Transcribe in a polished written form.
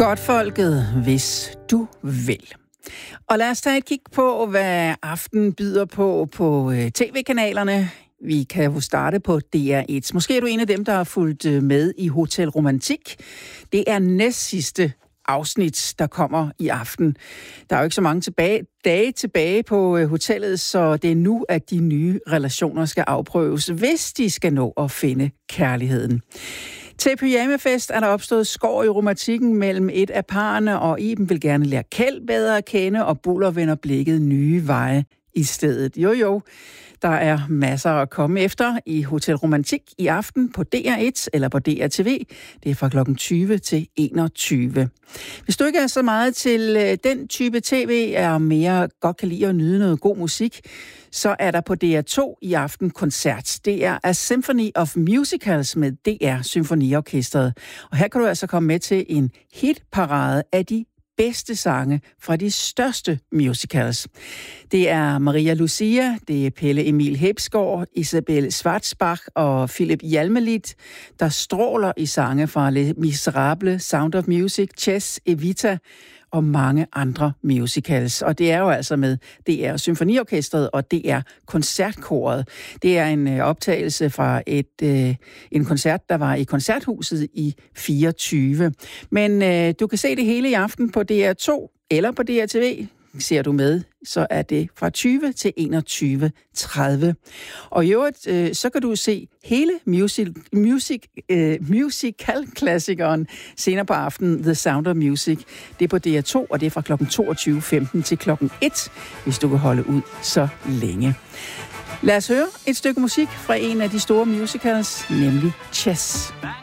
Godtfolket, hvis du vil. Og lad os tage et kig på, hvad aftenen byder på tv-kanalerne. Vi kan jo starte på DR1. Måske er du en af dem, der har fulgt med i Hotel Romantik. Det er næstsidste afsnit, der kommer i aften. Der er jo ikke så mange dage tilbage på hotellet, så det er nu, at de nye relationer skal afprøves, hvis de skal nå at finde kærligheden. Til pyjamafest er der opstået skår i romantikken mellem et af parerne, og Iben vil gerne lære Kjeld bedre at kende, og Buller vender blikket nye veje i stedet. Jo, der er masser at komme efter i Hotel Romantik i aften på DR1 eller på DRTV. Det er fra kl. 20 til 21. Hvis du ikke er så meget til den type tv, er mere godt kan lide at nyde noget god musik, så er der på DR2 i aften koncert. Det er A Symphony of Musicals med DR Symfoniorkestret. Og her kan du altså komme med til en hitparade af de bedste sange fra de største musicals. Det er Maria Lucia, det er Pelle Emil Hebsgaard, Isabel Schwarzbach og Philip Hjalmelidt, der stråler i sange fra Les Miserables, Sound of Music, Chess, Evita og mange andre musicals. Og det er jo altså med DR Symfoniorkestret og DR Koncertkoret. Det er en optagelse fra en koncert, der var i Koncerthuset i 24. Men du kan se det hele i aften på DR2 eller på DRTV. Ser du med, så er det fra 20 til 21.30. Og i øvrigt, så kan du se hele musical-klassikeren senere på aftenen, The Sound of Music. Det er på DR2, og det er fra kl. 22.15 til kl. 1, hvis du kan holde ud så længe. Lad os høre et stykke musik fra en af de store musicals, nemlig Chess.